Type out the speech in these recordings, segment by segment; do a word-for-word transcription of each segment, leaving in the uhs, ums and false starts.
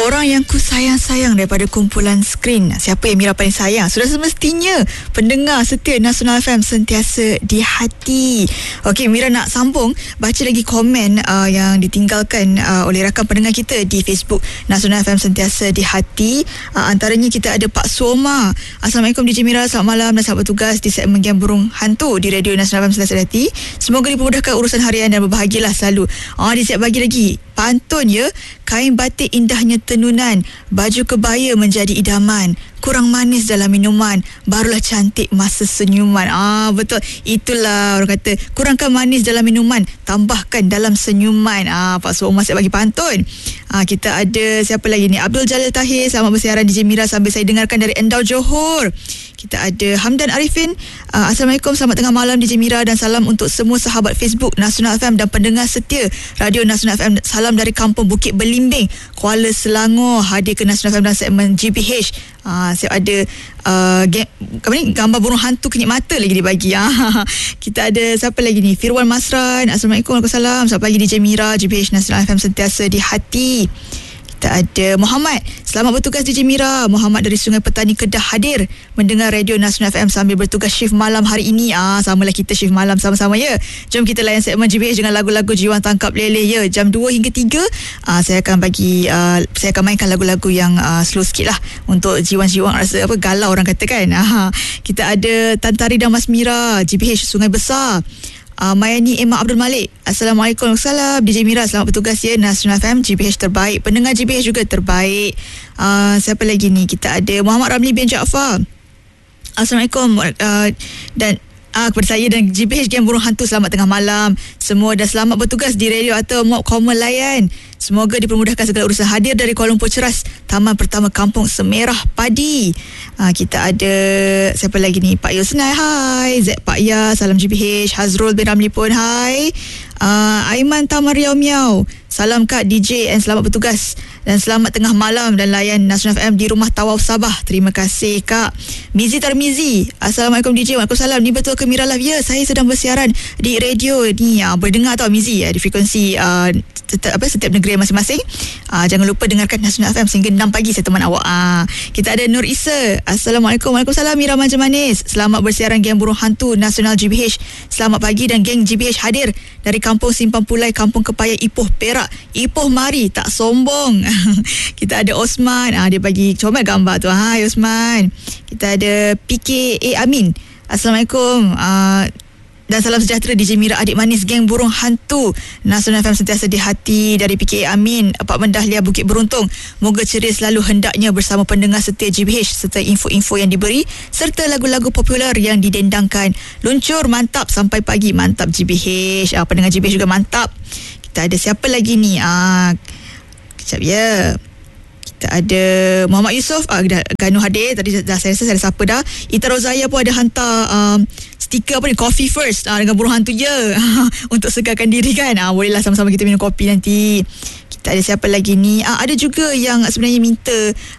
Orang yang ku sayang-sayang daripada kumpulan skrin. Siapa yang Mira paling sayang? Sudah semestinya pendengar setia Nasional F M sentiasa di hati. Okey, Mira nak sambung baca lagi komen uh, yang ditinggalkan uh, oleh rakan pendengar kita di Facebook Nasional F M sentiasa di hati. Uh, antaranya kita ada Pak Soma. Assalamualaikum D J Mira, selamat malam dan selamat bertugas di segmen Game Burung Hantu di Radio Nasional F M sentiasa di hati. Semoga dipermudahkan urusan harian dan berbahagialah selalu. Ah, dia siap bagi lagi pantun ya. Kain batik indahnya tenunan, baju kebaya menjadi idaman, kurang manis dalam minuman, barulah cantik masa senyuman. Ah, betul. Itulah orang kata, kurangkan manis dalam minuman, tambahkan dalam senyuman. Ah, Pak Suoma siap bagi pantun. Ah, kita ada siapa lagi ni? Abdul Jalil Tahir, selamat bersiaran D J Mira sambil saya dengarkan dari Endau Johor. Kita ada Hamdan Arifin. uh, Assalamualaikum, selamat tengah malam D J Mira dan salam untuk semua sahabat Facebook Nasional F M dan pendengar setia Radio Nasional F M. Salam dari Kampung Bukit Belimbing, Kuala Selangor, hadir ke Nasional F M dan segmen G B H. uh, Siap ada uh, game, apa ni, gambar burung hantu kenyit mata lagi dibagi. uh. Kita ada siapa lagi ni? Firwan Masran. Assalamualaikum, Waalaikumsalam. Selamat pagi D J Mira, G B H Nasional F M sentiasa di hati. Kita ada Muhammad. Selamat bertugas D J Mira. Muhammad dari Sungai Petani Kedah hadir mendengar Radio Nasional F M sambil bertugas shift malam hari ini. Ah, samalah kita shift malam sama-sama ya. Jom kita layan segmen G B H dengan lagu-lagu jiwang tangkap leleh ya. Jam dua hingga tiga ah, saya akan bagi uh, saya akan mainkan lagu-lagu yang uh, slow sikit lah untuk jiwang-jiwang rasa apa galau orang kata kan. Ah, kita ada Tantari dan Mas Mira, G B H Sungai Besar. Uh, Mayani Emma Abdul Malik. Assalamualaikum, Waalaikumsalam. D J Mira, selamat bertugas ya. Nasional F M, G B H terbaik. Pendengar G B H juga terbaik. uh, Siapa lagi ni? Kita ada Muhammad Ramli bin Jaafar. Assalamualaikum. uh, Dan Ah, kepada saya dan G B H Game Burung Hantu, selamat tengah malam. Semua dah selamat bertugas di radio atau Mob Common Layan. Semoga dipermudahkan segala urusan. Hadir dari Kuala Lumpur Ceras, Taman Pertama Kampung Semerah Padi. Ah, kita ada siapa lagi ni? Pak Yusnai, hai. Z Pak Ya, salam G B H. Hazrul bin Ramli pun, hai. Uh, Aiman Tamar Riau Miau, salam Kak D J and selamat bertugas dan selamat tengah malam dan layan Nasional F M di Rumah Tawaf Sabah. Terima kasih Kak. Mizi Tarmizi, Assalamualaikum D J. Waalaikumsalam. Ni betul ke Mira Live? Ya, saya sedang bersiaran di radio ni. Uh, berdengar tau Mizi uh, di frekuensi uh, setiap, apa, setiap negeri masing-masing. Uh, jangan lupa dengarkan Nasional F M sehingga enam pagi saya teman awak. Uh, kita ada Nur Isa. Assalamualaikum. Waalaikumsalam. Mira Manja Manis, selamat bersiaran Geng Burung Hantu Nasional G B H. Selamat pagi dan geng G B H hadir dari Kampung Simpang Pulai, Kampung Kepaya, Ipoh, Perak. Ipoh mari, tak sombong. Kita ada Osman. Ah, dia bagi comel gambar tu. Hai Osman. Kita ada P K A Amin. Assalamualaikum. Ah, dan salam sejahtera D J Mira, adik manis Geng Burung Hantu Nasional F M sentiasa di hati. Dari P K A Amin, Apartmen Dahlia, Bukit Beruntung. Moga ceria selalu hendaknya bersama pendengar setia G B H serta info-info yang diberi serta lagu-lagu popular yang didendangkan. Luncur mantap sampai pagi. Mantap G B H. Ah, pendengar G B H juga mantap. Kita ada siapa lagi ni? Ah, kejap ya. Kita ada Muhammad Yusof. Ah, Ganu hadir. Tadi dah saya rasa saya ada siapa dah. Ita Rozaya pun ada hantar um, stiker apa ni, coffee first ah, dengan burung hantu je. Untuk segarkan diri kan. Ah, bolehlah sama-sama kita minum kopi nanti. Kita ada siapa lagi ni? Ah, ada juga yang sebenarnya minta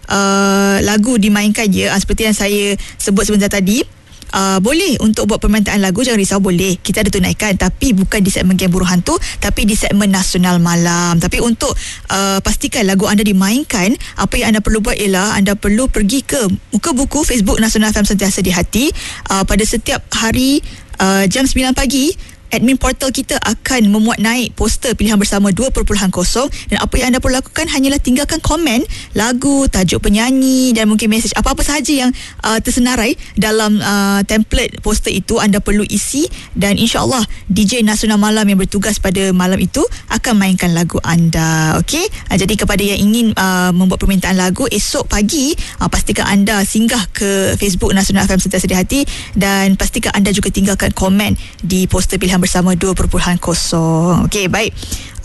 uh, lagu dimainkan ya. Ah, seperti yang saya sebut sebentar tadi. Uh, boleh untuk buat permintaan lagu, jangan risau, boleh. Kita ada tunaikan, tapi bukan di segmen Geng Burung Hantu, tapi di segmen Nasional Malam. Tapi untuk uh, pastikan lagu anda dimainkan, apa yang anda perlu buat ialah anda perlu pergi ke muka buku Facebook Nasional F M sentiasa di hati. Uh, pada setiap hari uh, jam sembilan pagi, admin portal kita akan memuat naik poster pilihan bersama dua perpuluhan kosong dan apa yang anda perlu lakukan hanyalah tinggalkan komen lagu, tajuk penyanyi dan mungkin mesej apa-apa sahaja yang uh, tersenarai dalam uh, template poster itu anda perlu isi dan insya-Allah D J Nasional Malam yang bertugas pada malam itu akan mainkan lagu anda. Okey, uh, jadi kepada yang ingin uh, membuat permintaan lagu esok pagi, uh, pastikan anda singgah ke Facebook Nasional F M sentiasa di hati dan pastikan anda juga tinggalkan komen di poster pilihan bersama dua perpuluhan kosong. Okey, baik.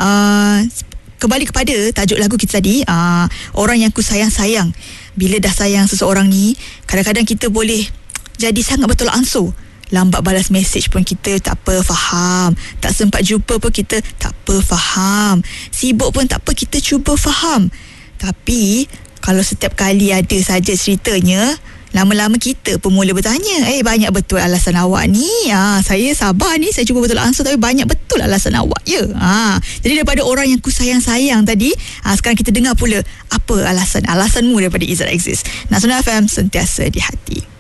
Uh, kembali kepada tajuk lagu kita tadi, uh, orang yang ku sayang-sayang. Bila dah sayang seseorang ni, kadang-kadang kita boleh jadi sangat betul ansur. Lambat balas mesej pun kita tak apa, faham. Tak sempat jumpa pun kita tak apa, faham. Sibuk pun tak apa, kita cuba faham. Tapi kalau setiap kali ada saja ceritanya lama-lama kita pun mula bertanya, eh banyak betul alasan awak ni. Ha, saya sabar ni, saya cuba betul answer tapi banyak betul alasan awak. Ya. Ha, jadi daripada orang yang ku sayang-sayang tadi, ha, sekarang kita dengar pula apa alasan alasanmu daripada Izzat Aziz. Nasional F M, sentiasa di hati.